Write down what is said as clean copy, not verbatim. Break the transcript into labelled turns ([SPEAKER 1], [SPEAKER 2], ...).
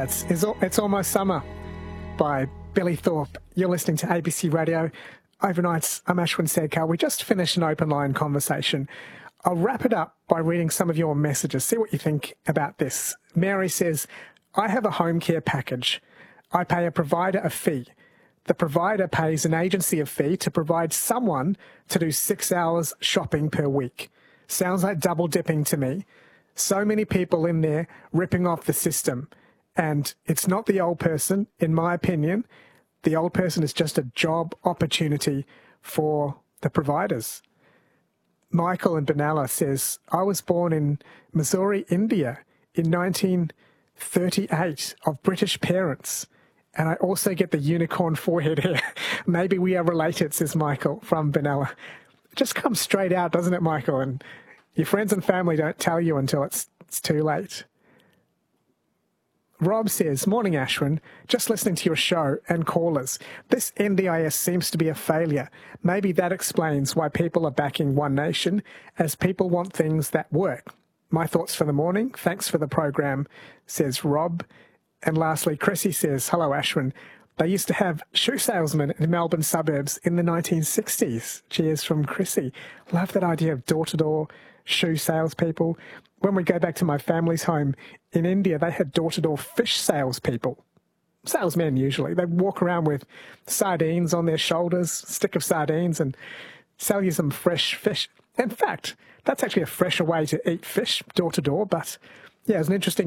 [SPEAKER 1] That's It's Almost Summer by Billy Thorpe. You're listening to ABC Radio. Overnights, I'm Ashwin Sedkar. We just finished an open line conversation. I'll wrap it up by reading some of your messages. See what you think about this. Mary says, I have a home care package. I pay a provider a fee. The provider pays an agency a fee to provide someone to do 6 hours shopping per week. Sounds like double dipping to me. So many people in there ripping off the system. And it's not the old person, in my opinion. The old person is just a job opportunity for the providers. Michael in Benalla says, I was born in Missouri, India in 1938 of British parents. And I also get the unicorn forehead hair. Maybe we are related, says Michael from Benalla. It just comes straight out, doesn't it, Michael? And your friends and family don't tell you until it's too late. Rob says, morning Ashwin, just listening to your show and callers. This NDIS seems to be a failure. Maybe that explains why people are backing One Nation, as people want things that work. My thoughts for the morning. Thanks for the program, says Rob. And lastly, Chrissy says, hello Ashwin. They used to have shoe salesmen in Melbourne suburbs in the 1960s. Cheers from Chrissy. Love that idea of door-to-door shoe salespeople. When we go back to my family's home in India, they had door-to-door fish salespeople. Salesmen usually. They walk around with sardines on their shoulders, stick of sardines, and sell you some fresh fish. In fact, that's actually a fresher way to eat fish, door-to-door. But yeah, it's an interesting